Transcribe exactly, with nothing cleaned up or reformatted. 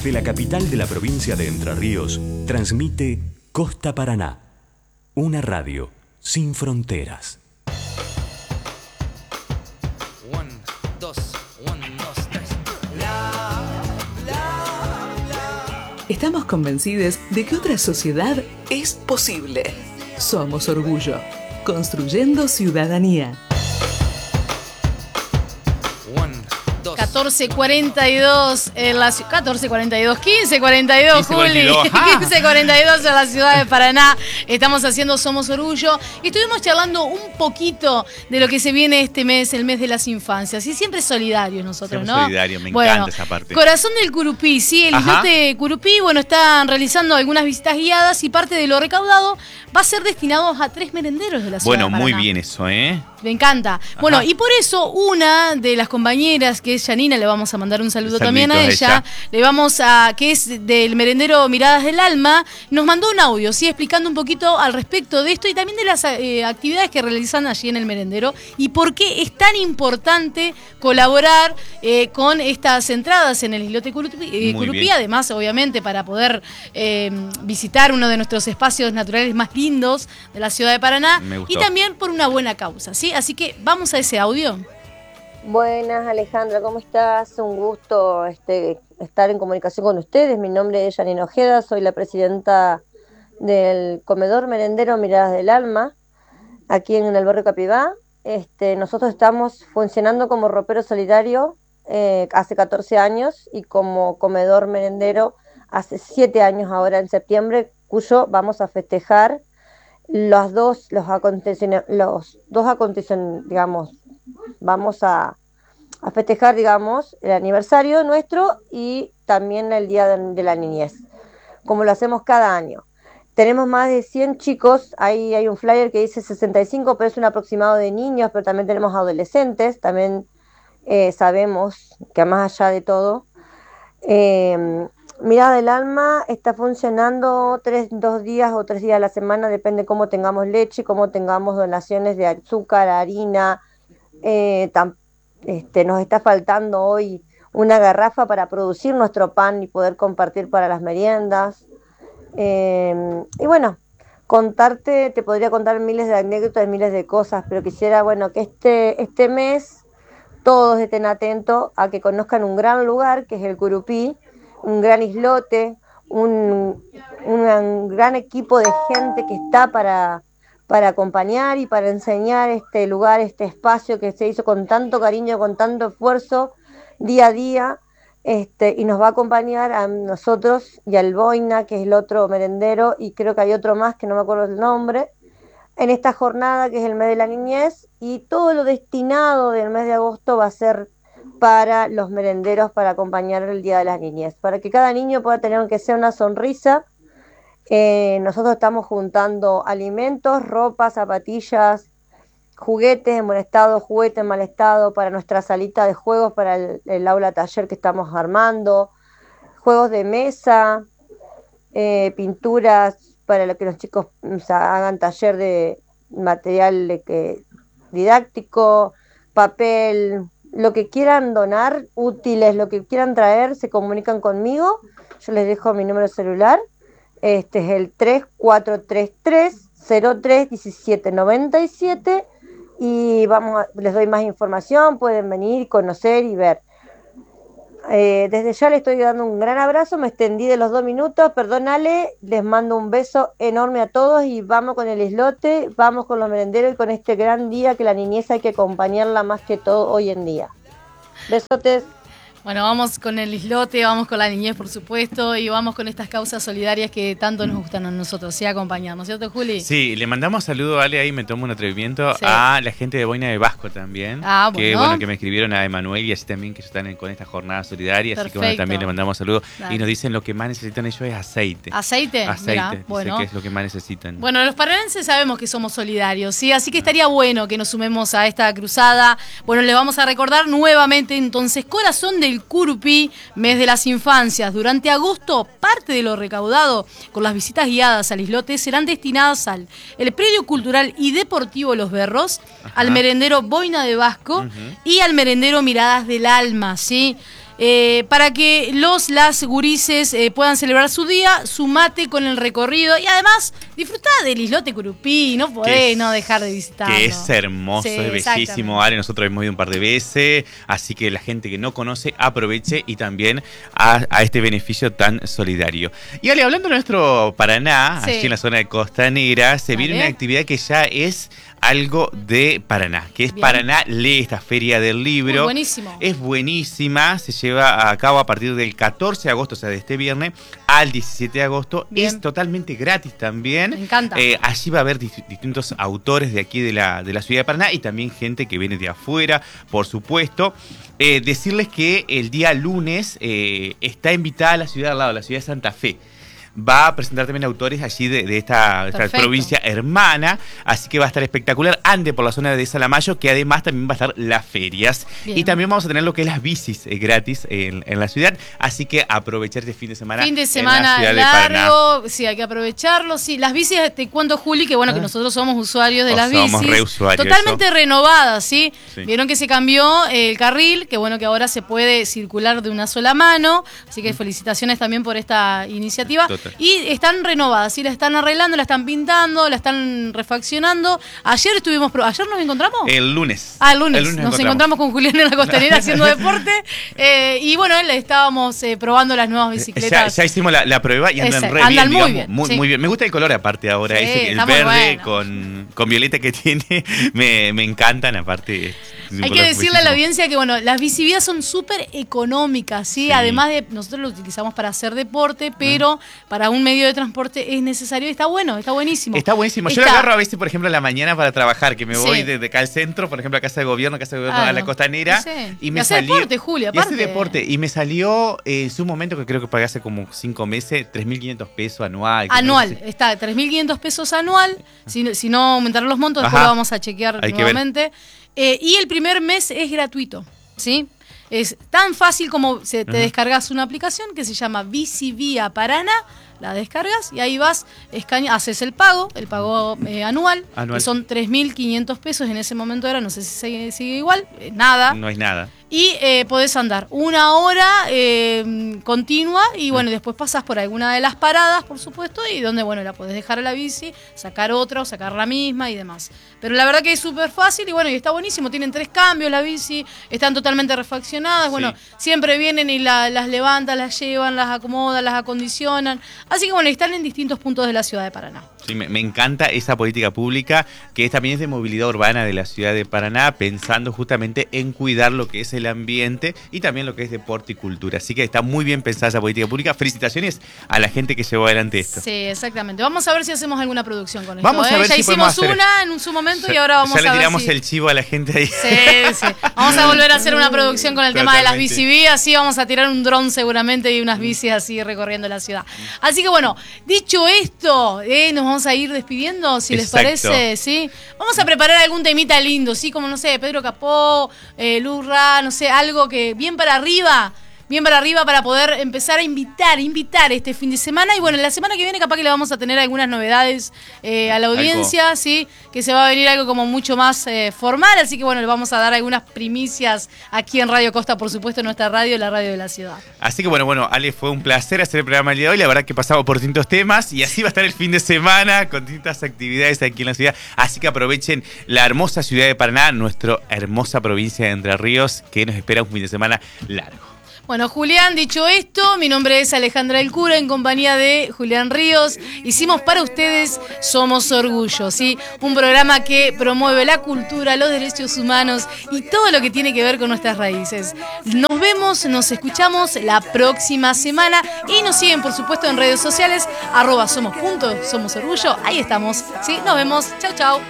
Desde la capital de la provincia de Entre Ríos, transmite Costa Paraná, una radio sin fronteras. One, dos, one, dos, tres. Bla, bla, bla. Estamos convencidos de que otra sociedad es posible. Somos Orgullo, construyendo ciudadanía. catorce cuarenta y dos en la ciudad. catorce cuarenta y dos, quince cuarenta y dos, Juli. quince cuarenta y dos en la ciudad de Paraná. Estamos haciendo Somos Orgullo. Y estuvimos charlando un poquito de lo que se viene este mes, el mes de las infancias. Y siempre solidarios nosotros, Somos ¿no? solidarios, me bueno, encanta esa parte. Corazón del Curupí, sí, el islote Curupí, bueno, están realizando algunas visitas guiadas y parte de lo recaudado va a ser destinado a tres merenderos de la ciudad Bueno, de Paraná. muy bien eso, ¿eh? Me encanta. Bueno, Ajá. y por eso una de las compañeras, que es Janina, le vamos a mandar un saludo también a ella, ella, le vamos a, que es del merendero Miradas del Alma, nos mandó un audio, ¿sí? Explicando un poquito al respecto de esto y también de las eh, actividades que realizan allí en el merendero y por qué es tan importante colaborar eh, con estas entradas en el islote Curupí, eh, Curupí además, obviamente, para poder eh, visitar uno de nuestros espacios naturales más lindos de la ciudad de Paraná y también por una buena causa, ¿sí? Así que vamos a ese audio. Buenas, Alejandra, ¿cómo estás? Un gusto este, estar en comunicación con ustedes. Mi nombre es Janina Ojeda, soy la presidenta del comedor merendero Miradas del Alma, aquí en el barrio Capibá. Este, nosotros estamos funcionando como ropero solidario eh, hace catorce años y como comedor merendero hace siete años ahora en septiembre, cuyo vamos a festejar los dos, los acontecimientos, los dos acontecimientos, digamos, vamos a, a festejar, digamos, el aniversario nuestro y también el Día de, de la Niñez, como lo hacemos cada año. Tenemos más de cien chicos, ahí hay un flyer que dice sesenta y cinco, pero es un aproximado de niños, pero también tenemos adolescentes, también eh, sabemos que más allá de todo, eh, Mirada del Alma está funcionando tres, dos días o tres días a la semana, depende cómo tengamos leche, cómo tengamos donaciones de azúcar, harina. Eh, tam, este, nos está faltando hoy una garrafa para producir nuestro pan y poder compartir para las meriendas. Eh, y bueno, contarte, te podría contar miles de anécdotas, miles de cosas, pero quisiera, bueno, que este, este mes todos estén atentos a que conozcan un gran lugar que es el Curupí, un gran islote, un, un gran equipo de gente que está para, para acompañar y para enseñar este lugar, este espacio que se hizo con tanto cariño, con tanto esfuerzo, día a día, este, y nos va a acompañar a nosotros y al Boina, que es el otro merendero, y creo que hay otro más que no me acuerdo el nombre, en esta jornada que es el mes de la niñez, y todo lo destinado del mes de agosto va a ser para los merenderos, para acompañar el Día de las Niñez, para que cada niño pueda tener aunque sea una sonrisa. Eh, nosotros estamos juntando alimentos, ropa, zapatillas, juguetes en buen estado, juguetes en mal estado, para nuestra salita de juegos, para el, el aula taller que estamos armando, juegos de mesa, eh, pinturas, para que los chicos o sea, hagan taller de material de que, didáctico, papel, lo que quieran donar, útiles, lo que quieran traer, se comunican conmigo. Yo les dejo mi número celular. Este es el tres cuatro tres tres, cero tres, uno siete nueve siete y vamos a, les doy más información, pueden venir, conocer y ver. Eh, desde ya les estoy dando un gran abrazo, me extendí de los dos minutos, perdónale, les mando un beso enorme a todos y vamos con el islote, vamos con los merenderos y con este gran día que la niñez hay que acompañarla más que todo hoy en día. Besotes. Bueno, vamos con el islote, vamos con la niñez, por supuesto, y vamos con estas causas solidarias que tanto nos gustan a nosotros, sí, acompañarnos, ¿cierto, Juli? Sí, le mandamos saludo, Ale, ahí me tomo un atrevimiento, sí. A la gente de Boina de Vasco también, ah, bueno. que bueno, que me escribieron a Emanuel y así también que están con esta jornada solidaria, Perfecto. Así que bueno, también le mandamos saludos Dale. Y nos dicen lo que más necesitan ellos es aceite. ¿Aceite? Aceite, Mirá, bueno. que es lo que más necesitan. Bueno, los paranenses sabemos que somos solidarios, ¿sí? Así que estaría bueno que nos sumemos a esta cruzada. Bueno, le vamos a recordar nuevamente entonces, Corazón del Curupí, mes de las infancias. Durante agosto, parte de lo recaudado con las visitas guiadas al islote serán destinadas al el Predio Cultural y Deportivo Los Berros, Ajá. al merendero Boina de Vasco uh-huh. y al merendero Miradas del Alma, ¿sí? eh, para que los, las gurises eh, puedan celebrar su día, su mate con el recorrido y además disfrutá del islote Curupí, no podés no dejar de visitarlo. Que es hermoso, Sí, es bellísimo, Ale, nosotros hemos ido un par de veces, así que la gente que no conoce aproveche y también a, a este beneficio tan solidario. Y Ale, hablando de nuestro Paraná, Sí. allí en la zona de Costanera, se Vale. viene una actividad que ya es algo de Paraná, que es Bien. Paraná Lee, esta feria del libro. Muy buenísimo. Es buenísima, se lleva a cabo a partir del catorce de agosto, o sea, de este viernes, al diecisiete de agosto. Bien. Es totalmente gratis también. Me encanta. Eh, allí va a haber dist- distintos autores de aquí de la, de la ciudad de Paraná y también gente que viene de afuera, por supuesto. Eh, decirles que el día lunes eh, está invitada a la ciudad al lado, la ciudad de Santa Fe. Va a presentar también autores allí de, de esta, esta Perfecto. provincia hermana, así que va a estar espectacular. Ande por la zona de Salamayo, que además también va a estar las ferias. Bien. Y también vamos a tener lo que es las bicis eh, gratis en, en la ciudad, así que aprovechar este fin de semana. Fin de en la semana ciudad de Paraná. largo, sí, hay que aprovecharlo. Sí, las bicis, te cuento, Juli, que bueno, que nosotros somos usuarios de Oh, las somos bicis. reusuarios, Totalmente eso. renovadas, ¿sí? Sí. Vieron que se cambió el carril, que bueno, que ahora se puede circular de una sola mano. Así que felicitaciones también por esta iniciativa. Total. Y están renovadas, ¿sí? La están arreglando, la están pintando, la están refaccionando. Ayer estuvimos, pro- ¿ayer nos encontramos? El lunes. Ah, el lunes. El lunes Nos encontramos con Julián en la Costanera haciendo deporte. Eh, y bueno, le estábamos eh, probando las nuevas Ya, bicicletas. ya hicimos la, la prueba y andan Ese, re andan bien, muy digamos, bien, muy, sí. muy bien. Me gusta el color aparte ahora, Sí, ese, el está muy verde bueno. con, con violeta que tiene, me, me encantan, aparte. es un Hay que color decirle a la bellísimo. audiencia que bueno, las bicivías son súper económicas, ¿sí? Sí. Además de, nosotros lo utilizamos para hacer deporte, pero para un medio de transporte es necesario y está bueno, está buenísimo. Está buenísimo. Yo Está- lo agarro a veces, por ejemplo, a la mañana para trabajar, que me voy Sí. desde acá al centro, por ejemplo, a Casa de Gobierno, Casa de Gobierno Claro. a la Costanera. Sí. Y Y me hace salió. deporte, Julia, y hace aparte. deporte. Y me salió eh, en su momento, que creo que pagué hace como cinco meses, tres mil quinientos pesos anual. que Anual, no sé si- está tres mil quinientos pesos anual, si, si no aumentaron los montos, después Ajá. lo vamos a chequear Hay que ver. nuevamente. Eh, y el primer mes es gratuito, ¿sí? Es tan fácil como se, te Ajá. descargas una aplicación que se llama Bicivía Paraná, la descargas y ahí vas, escaña, haces el pago, el pago eh, anual, Anual. que son tres mil quinientos pesos en ese momento era, no sé si sigue, sigue igual, eh, nada. No es nada. Y eh, podés andar una hora eh, continua y bueno, después pasás por alguna de las paradas, por supuesto, y donde, bueno, la podés dejar a la bici, sacar otra o sacar la misma y demás. Pero la verdad que es súper fácil y bueno, y está buenísimo. Tienen tres cambios la bici, están totalmente refaccionadas. Bueno, Sí. siempre vienen y la- las levantan, las llevan, las acomodan, las acondicionan. Así que bueno, están en distintos puntos de la ciudad de Paraná. Sí, me, me encanta esa política pública que es, también es de movilidad urbana de la ciudad de Paraná, pensando justamente en cuidar lo que es el ambiente y también lo que es deporte y cultura. Así que está muy bien pensada esa política pública. Felicitaciones a la gente que llevó adelante esto. Sí, exactamente. Vamos a ver si hacemos alguna producción con esto. Vamos a ¿eh? ver Ya si hicimos podemos hacer- una en su momento y Ya- ahora vamos ya le a ver tiramos si... el chivo a la gente ahí. Sí, sí. Vamos a volver a hacer una producción con el tema de las Totalmente. bicivías. Sí, vamos a tirar un dron seguramente y unas bicis así recorriendo la ciudad. Así que bueno, dicho esto, eh, nos vamos a ir despidiendo, si les Exacto. parece, ¿sí? Vamos a preparar algún temita lindo, ¿sí? Como, no sé, Pedro Capó, eh, Lurra, no sé, algo que bien para arriba... Bien para arriba para poder empezar a invitar, invitar este fin de semana. Y bueno, la semana que viene capaz que le vamos a tener algunas novedades eh, a la audiencia, Algo. sí, que se va a venir algo como mucho más eh, formal. Así que bueno, le vamos a dar algunas primicias aquí en Radio Costa, por supuesto, nuestra radio, la radio de la ciudad. Así que bueno, bueno, Ale, fue un placer hacer el programa el día de hoy. La verdad que pasamos por distintos temas y así va a estar el fin de semana con distintas actividades aquí en la ciudad. Así que aprovechen la hermosa ciudad de Paraná, nuestra hermosa provincia de Entre Ríos, que nos espera un fin de semana largo. Bueno, Julián, dicho esto, mi nombre es Alejandra El Cura, en compañía de Julián Ríos. Hicimos para ustedes Somos Orgullo, ¿sí? Un programa que promueve la cultura, los derechos humanos y todo lo que tiene que ver con nuestras raíces. Nos vemos, nos escuchamos la próxima semana y nos siguen, por supuesto, en redes sociales, arroba somos punto, somos orgullo. Ahí estamos, ¿sí? Nos vemos. Chau, chau.